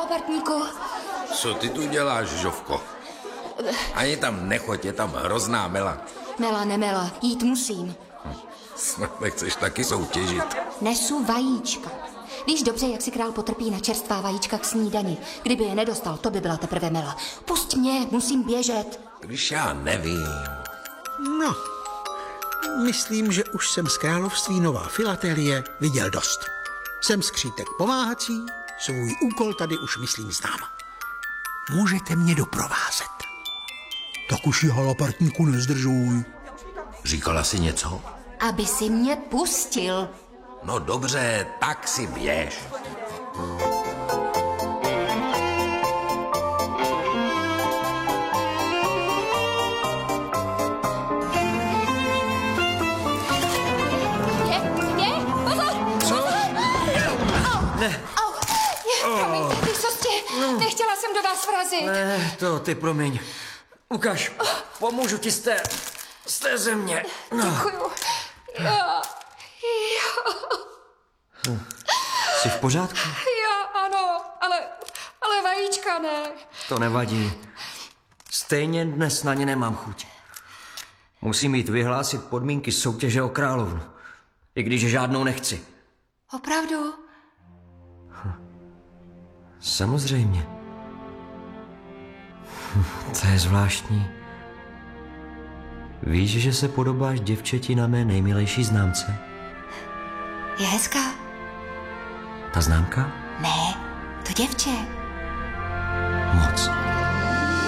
holopartníku. Co ty tu děláš, Žovko? Ani tam nechoď, je tam hrozná mela. Mela, nemela, jít musím. Snad nechceš taky soutěžit. Nesu vajíčka. Víš dobře, jak si král potrpí na čerstvá vajíčka k snídani. Kdyby je nedostal, to by byla teprve mela. Pusť mě, musím běžet. Když já nevím. No, myslím, že už jsem z království Nová Filatelie viděl dost. Jsem skřítek pomáhací, svůj úkol tady už myslím znám. Můžete mě doprovázet. Tak už ji holopartníku nezdržuj. Říkala jsi něco? Aby si mě pustil. No dobře, tak si běž. Promiňte, vysostě, nechtěla jsem do vás vrazit. Ne, to ty promiň. Ukaž, pomůžu ti z té země. No. Děkuju. Jsi v pořádku? Já ano, ale vajíčka ne. To nevadí. Stejně dnes na ně nemám chuť. Musím jít vyhlásit podmínky soutěže o královnu. I když žádnou nechci. Opravdu? Samozřejmě. To je zvláštní. Víš, že se podobáš děvčeti na mé nejmilejší známce? Je hezká? Ta známka? Ne, to děvče. Moc.